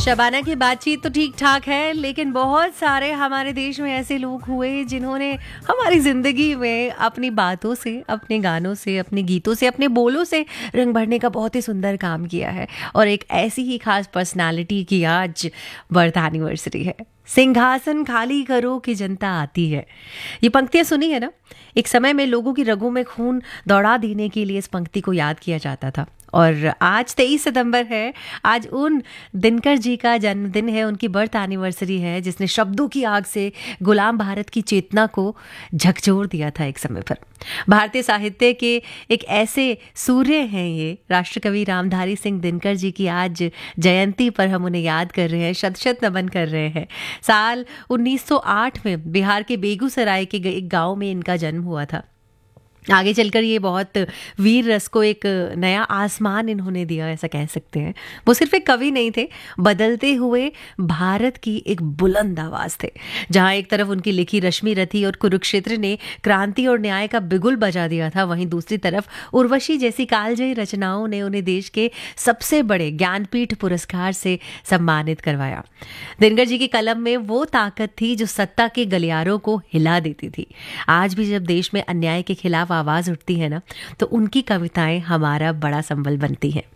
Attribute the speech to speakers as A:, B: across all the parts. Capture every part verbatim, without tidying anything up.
A: शबाना की बातचीत तो ठीक ठाक है, लेकिन बहुत सारे हमारे देश में ऐसे लोग हुए जिन्होंने हमारी जिंदगी में अपनी बातों से, अपने गानों से, अपने गीतों से, अपने बोलों से रंग भरने का बहुत ही सुंदर काम किया है। और एक ऐसी ही खास पर्सनालिटी की आज बर्थ एनिवर्सरी है। सिंहासन खाली करो कि जनता आती है। ये पंक्तियां सुनी है ना? एक समय में लोगों की रगों में खून दौड़ा देने के लिए इस पंक्ति को याद किया जाता था। और आज तेईस सितंबर है, आज उन दिनकर जी का जन्मदिन है, उनकी बर्थ एनिवर्सरी है, जिसने शब्दों की आग से गुलाम भारत की चेतना को झकझोर दिया था एक समय पर। भारतीय साहित्य के एक ऐसे सूर्य हैं ये, राष्ट्रकवि रामधारी सिंह दिनकर जी की आज जयंती पर हम उन्हें याद कर रहे हैं, शत शत नमन कर रहे हैं। साल उन्नीस सौ आठ में बिहार के बेगूसराय के एक गांव में इनका जन्म हुआ था। आगे चलकर ये बहुत वीर रस को एक नया आसमान इन्होंने दिया, ऐसा कह सकते हैं। वो सिर्फ एक कवि नहीं थे, बदलते हुए भारत की एक बुलंद आवाज थे। जहां एक तरफ उनकी लिखी रश्मि रथी और कुरुक्षेत्र ने क्रांति और न्याय का बिगुल बजा दिया था, वहीं दूसरी तरफ उर्वशी जैसी कालजयी रचनाओं ने उन्हें देश के सबसे बड़े ज्ञानपीठ पुरस्कार से सम्मानित करवाया। दिनकर जी की कलम में वो ताकत थी जो सत्ता के गलियारों को हिला देती थी। आज भी जब देश में अन्याय के खिलाफ आवाज उठती है ना, तो उनकी कविताएं हमारा बड़ा संबल बनती हैं।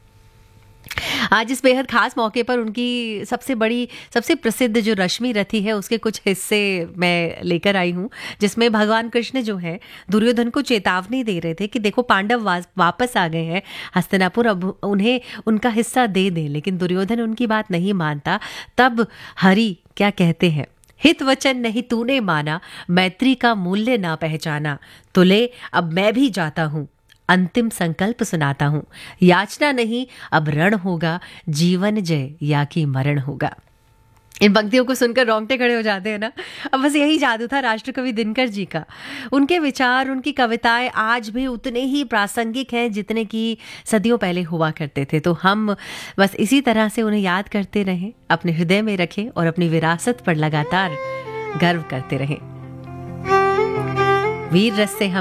A: आज इस बेहद खास मौके पर उनकी सबसे बड़ी, सबसे प्रसिद्ध जो रश्मि रथी है, उसके कुछ हिस्से मैं लेकर आई हूँ, जिसमें भगवान कृष्ण जो है दुर्योधन को चेतावनी दे रहे थे कि देखो पांडव वापस आ गए हैं हस्तिनापुर, अब उन्हें उनका हिस्सा दे दें। लेकिन दुर्योधन उनकी बात नहीं मानता। तब हरि क्या कहते हैं, हित वचन नहीं तूने माना, मैत्री का मूल्य ना पहचाना, तो ले अब मैं भी जाता हूं, अंतिम संकल्प सुनाता हूं, याचना नहीं अब रण होगा, जीवन जय या कि मरण होगा। इन पंक्तियों को सुनकर रोंगटे खड़े हो जाते हैं ना। अब बस यही जादू था राष्ट्रकवि दिनकर जी का। उनके विचार, उनकी कविताएं आज भी उतने ही प्रासंगिक हैं जितने की सदियों पहले हुआ करते थे। तो हम बस इसी तरह से उन्हें याद करते रहें, अपने हृदय में रखें और अपनी विरासत पर लगातार गर्व करते रहें। वीर रस से हम